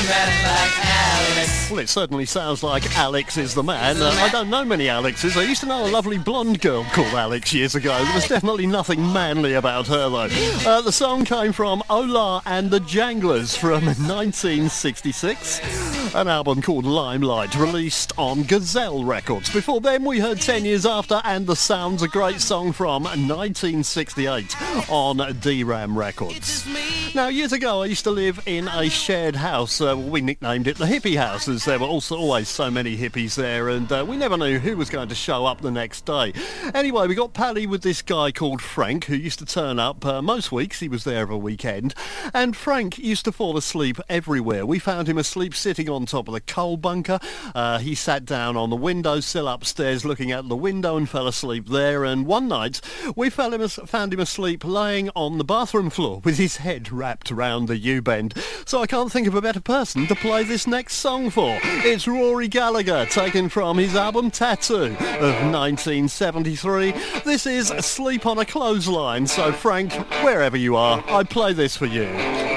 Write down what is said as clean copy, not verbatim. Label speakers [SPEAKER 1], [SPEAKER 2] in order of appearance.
[SPEAKER 1] man like Alex.
[SPEAKER 2] Well, it certainly sounds like Alex is the man. I don't know many Alexes. I used to know a lovely blonde girl called Alex years ago. There was definitely nothing manly about her, though. The song came from Ola and the Janglers from 1966. An album called Limelight, released on Gazelle Records. Before then, we heard 10 Years After and The Sounds, a great song from 1968 on DRAM Records. Now, years ago, I used to live in a shared house. We nicknamed it the hippie house, as there were also always so many hippies there, and we never knew who was going to show up the next day. Anyway, we got pally with this guy called Frank, who used to turn up most weeks. He was there every weekend, and Frank used to fall asleep everywhere. We found him asleep sitting on top of the coal bunker. He sat down on the windowsill upstairs looking out the window and fell asleep there, and one night we found him asleep laying on the bathroom floor with his head wrapped around the U-bend. So I can't think of a better person to play this next song for. It's Rory Gallagher, taken from his album Tattoo of 1973. This is Sleep on a Clothesline. So Frank, wherever you are, I play this for you.